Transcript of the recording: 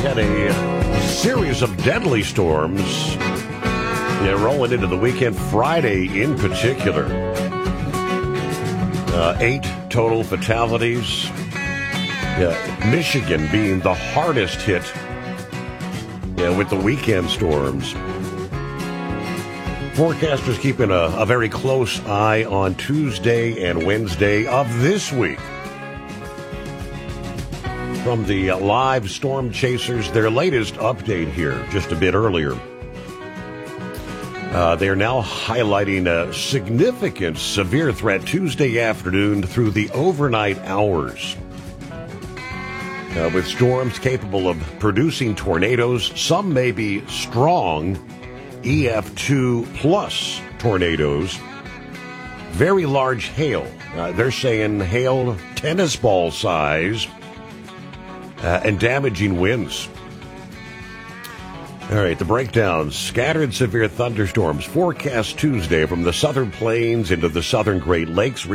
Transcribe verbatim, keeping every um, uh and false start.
had a series of deadly storms yeah, rolling into the weekend, Friday in particular. Uh, eight total fatalities. Yeah, Michigan being the hardest hit yeah, with the weekend storms. Forecasters keeping a, a very close eye on Tuesday and Wednesday of this week. From the Live Storm Chasers, their latest update here, just a bit earlier. Uh, they are now highlighting a significant severe threat Tuesday afternoon through the overnight hours. Uh, with storms capable of producing tornadoes, some may be strong E F two plus tornadoes. Very large hail. Uh, they're saying hail tennis ball size uh, and damaging winds. All right, the breakdown. Scattered severe thunderstorms forecast Tuesday from the southern plains into the southern Great Lakes.